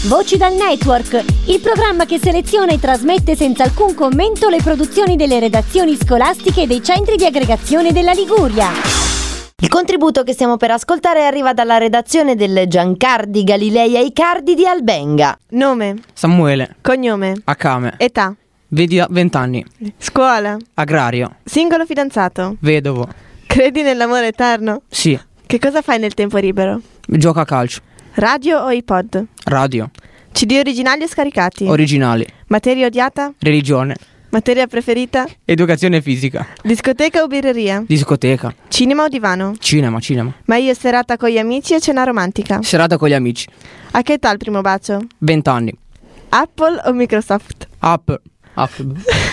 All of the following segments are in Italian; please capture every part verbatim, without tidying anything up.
Voci dal Network, il programma che seleziona e trasmette senza alcun commento le produzioni delle redazioni scolastiche e dei centri di aggregazione della Liguria. Il contributo che stiamo per ascoltare arriva dalla redazione del Giancardi Galilei Icardi di Albenga. Nome, Samuele, cognome, Akame, età, vedi venti anni, scuola, agrario, singolo fidanzato, vedovo, credi nell'amore eterno? sì, Che cosa fai nel tempo libero? gioca a calcio, Radio o iPod? radio, C D originali o scaricati? originali, Materia odiata? religione, Materia preferita? educazione fisica, Discoteca o birreria? discoteca, Cinema o divano? cinema, cinema, Ma io serata con gli amici o cena romantica? serata con gli amici, A che età il primo bacio? venti anni, Apple o Microsoft? up, up.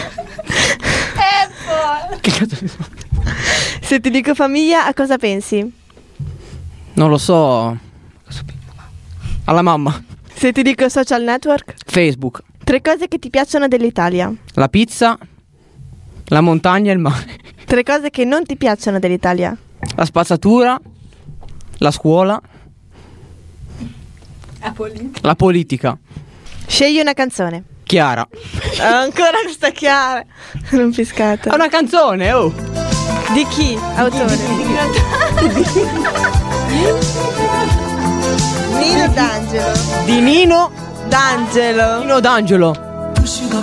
Che cazzo mi sono? Se ti dico famiglia, a cosa pensi? Non lo so. Alla mamma. Se ti dico social network? Facebook, Tre cose che ti piacciono dell'Italia. la pizza, la montagna e il mare, Tre cose che non ti piacciono dell'Italia. la spazzatura, la scuola, La politica. la politica. Scegli una canzone. Chiara. Ancora questa chiara. Non fiscata. È una canzone, oh. Di chi? Autore. Nino D'Angelo. Di Nino D'Angelo. Nino D'Angelo.